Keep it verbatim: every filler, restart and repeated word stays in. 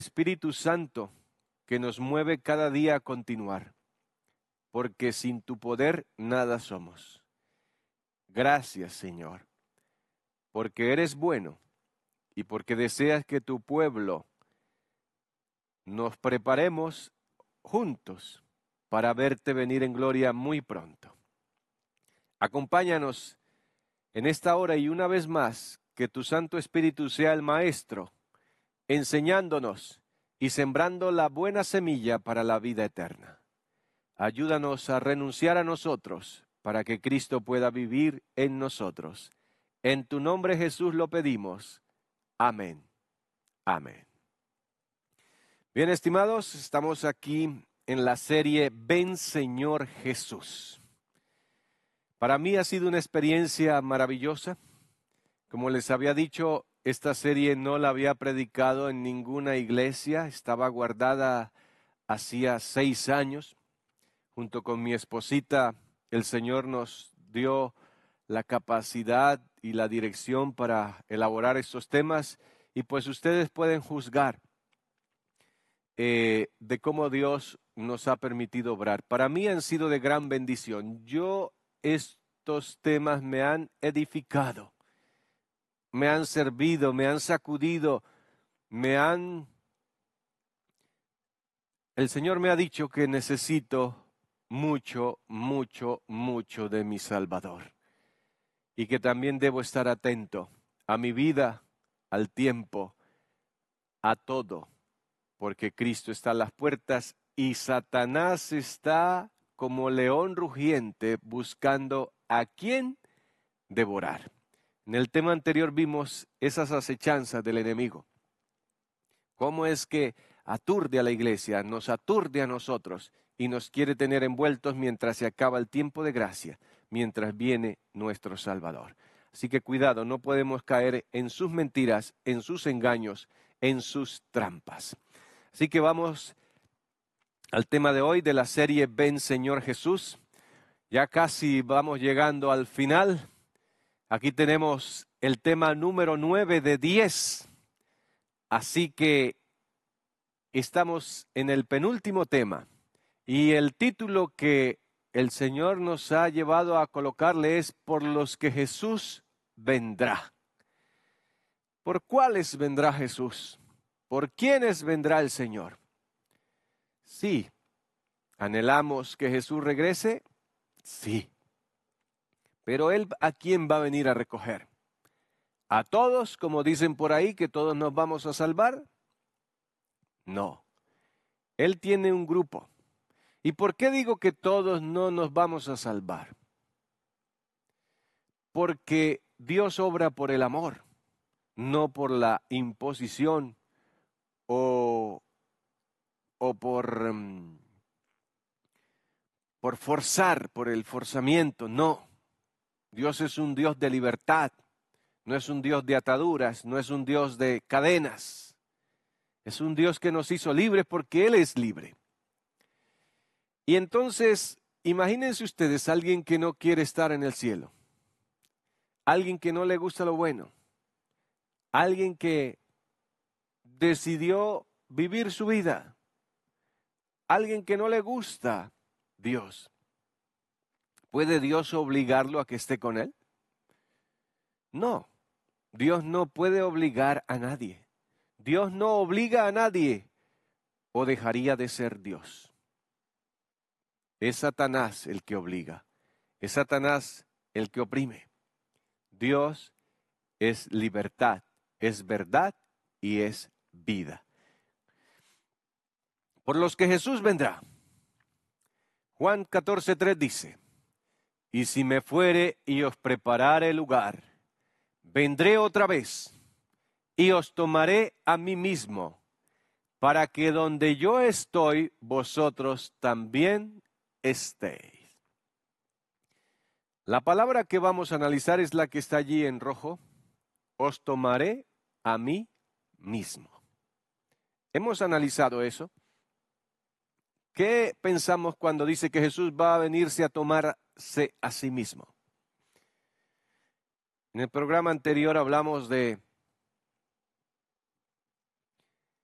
Espíritu Santo que nos mueve cada día a continuar, porque sin tu poder nada somos. Gracias, Señor, porque eres bueno y porque deseas que tu pueblo nos preparemos juntos para verte venir en gloria muy pronto. Acompáñanos en esta hora y una vez más, que tu Santo Espíritu sea el Maestro, enseñándonos y sembrando la buena semilla para la vida eterna. Ayúdanos a renunciar a nosotros para que Cristo pueda vivir en nosotros. En tu nombre, Jesús, lo pedimos. Amén. Amén. Bien, estimados, estamos aquí en la serie Ven, Señor Jesús. Para mí ha sido una experiencia maravillosa. Como les había dicho, esta serie no la había predicado en ninguna iglesia. Estaba guardada hacía seis años. Junto con mi esposita, el Señor nos dio la capacidad y la dirección para elaborar estos temas. Y pues ustedes pueden juzgar eh, de cómo Dios nos ha permitido obrar. Para mí han sido de gran bendición. Yo, estos temas me han edificado, me han servido, me han sacudido, me han... El Señor me ha dicho que necesito mucho, mucho, mucho de mi Salvador. Y que también debo estar atento a mi vida, al tiempo, a todo. Porque Cristo está a las puertas y Satanás está como león rugiente buscando a quién devorar. En el tema anterior vimos esas acechanzas del enemigo. Cómo es que aturde a la iglesia, nos aturde a nosotros y nos quiere tener envueltos mientras se acaba el tiempo de gracia, mientras viene nuestro Salvador. Así que cuidado, no podemos caer en sus mentiras, en sus engaños, en sus trampas. Así que vamos al tema de hoy de la serie Ven, Señor Jesús. Ya casi vamos llegando al final. Aquí tenemos el tema número nueve de diez. Así que estamos en el penúltimo tema. Y el título que el Señor nos ha llevado a colocarle es Por los que Jesús vendrá. ¿Por cuáles vendrá Jesús? ¿Por quiénes vendrá el Señor? Sí. ¿Anhelamos que Jesús regrese? Sí. Pero Él, ¿a quién va a venir a recoger? ¿A todos, como dicen por ahí, que todos nos vamos a salvar? No. Él tiene un grupo. ¿Y por qué digo que todos no nos vamos a salvar? Porque Dios obra por el amor, no por la imposición o, o por, um, por forzar, por el forzamiento. No. Dios es un Dios de libertad. No es un Dios de ataduras, no es un Dios de cadenas. Es un Dios que nos hizo libres porque Él es libre. Y entonces, imagínense ustedes a alguien que no quiere estar en el cielo. Alguien que no le gusta lo bueno. Alguien que decidió vivir su vida. Alguien que no le gusta Dios. ¿Puede Dios obligarlo a que esté con Él? No. Dios no puede obligar a nadie. Dios no obliga a nadie o dejaría de ser Dios. Es Satanás el que obliga. Es Satanás el que oprime. Dios es libertad, es verdad y es vida. Por los que Jesús vendrá. Juan catorce tres dice, y si me fuere y os preparare lugar, vendré otra vez y os tomaré a mí mismo, para que donde yo estoy, vosotros también estéis. La palabra que vamos a analizar es la que está allí en rojo. Os tomaré a mí mismo. Hemos analizado eso. ¿Qué pensamos cuando dice que Jesús va a venirse a tomarse a sí mismo? En el programa anterior hablamos de